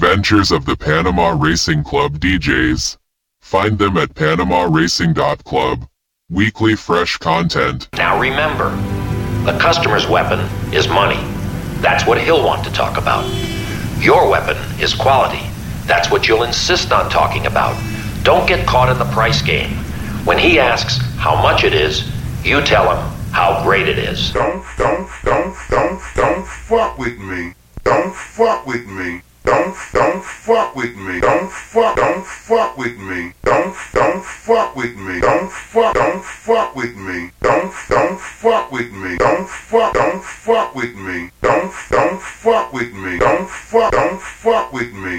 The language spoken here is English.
adventures of the Panama Racing Club DJs. Find them at PanamaRacing.club. Weekly fresh content. Now remember, the customer's weapon is money. That's what he'll want to talk about. Your weapon is quality. That's what you'll insist on talking about. Don't get caught in the price game. When he asks how much it is, you tell him how great it is. Don't fuck with me. Don't fuck with me. Don't fuck with me. Don't fuck with me. Don't fuck with me. Don't fuck with me. Don't fuck with me. Don't fuck with me. Don't fuck with me. Don't fuck with me.